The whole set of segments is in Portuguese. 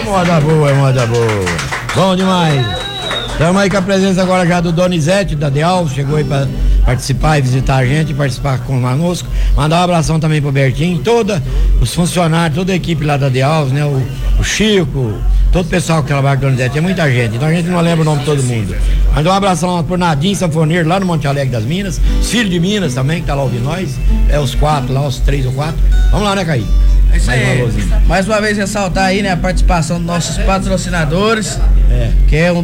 moda boa, moda boa. Bom demais. Estamos aí com a presença agora já do Donizete, da De Alves, chegou aí para participar e visitar a gente, participar conosco. Mandar um abração também pro Bertinho, todos os funcionários, toda a equipe lá da De Alves, né? O Chico, todo o pessoal que trabalha com o Donizete, é muita gente, então a gente não lembra o nome de todo mundo. Mandar um abração pro Nadinho Sanfoneiro, lá no Monte Alegre das Minas, os filhos de Minas também, que tá lá ouvindo nós, os 4 lá, os 3 ou 4. Vamos lá, né, Caí? É isso aí. Mais uma vez ressaltar aí, né, a participação dos nossos patrocinadores, que é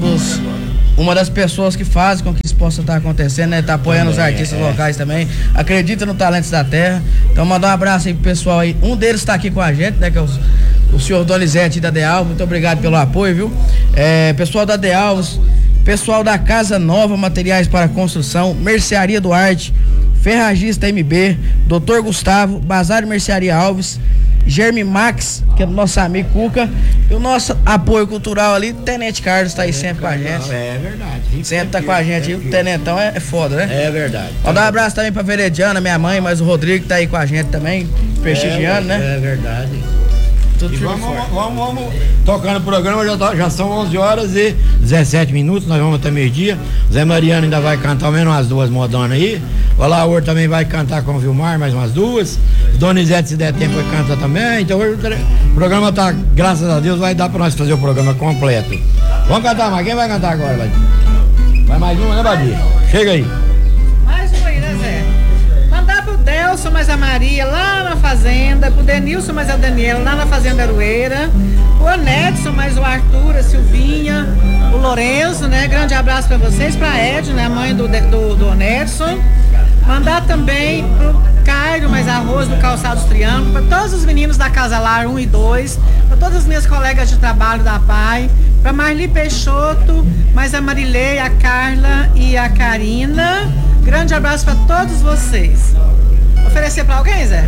uma das pessoas que fazem com que isso possa estar acontecendo, né? Tá apoiando os artistas locais também, acredita no Talentos da Terra. Então mandar um abraço aí pro pessoal aí. Um deles está aqui com a gente, né? Que é o senhor Donizete da De Alves. Muito obrigado pelo apoio, viu? Pessoal da De Alves, pessoal da Casa Nova Materiais para Construção, Mercearia Duarte, Ferragista MB, Dr. Gustavo, Bazar Mercearia Alves, Germi Max, que é do nosso amigo Cuca, e o nosso apoio cultural ali, Tenente Carlos, tá aí sempre com a gente. É verdade. Sempre tá com a gente, o Tenentão é foda, né? É verdade. Mandar um abraço também pra Verediana, minha mãe, mas o Rodrigo tá aí com a gente também, prestigiando, né? É verdade. Tudo vamos tocando o programa, já são 11 horas e 17 minutos, nós vamos até meio-dia. Zé Mariano ainda vai cantar ao menos umas 2 modonas aí. O Laor também vai cantar com o Vilmar, mais umas 2. Donizete, se der tempo, vai cantar também. Então hoje o programa tá, graças a Deus, vai dar pra nós fazer o programa completo. Vamos cantar mais, quem vai cantar agora, Badia? Vai mais uma, né, Badia? Chega aí. Mais uma aí, né, Zé? Mandar pro Delson, mais a Maria, lá na fazenda, pro Denilson, mais a Daniela, lá na fazenda Aroeira, o Onedson, mais o Arthur, a Silvinha, o Lourenço, né? Grande abraço pra vocês, pra Ed, né? A mãe do Onedson. Mandar também pro Cairo, mais arroz do Calçados Triângulo, para todos os meninos da Casa Lar 1 e 2, para todas as minhas colegas de trabalho da PAI, para Marli Peixoto, mais a Marilei, a Carla e a Karina. Grande abraço para todos vocês. Oferecer para alguém, Zé?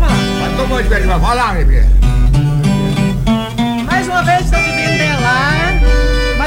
Vamos lá. Vai lá, bebê. Mais uma vez, estou de Vindelar.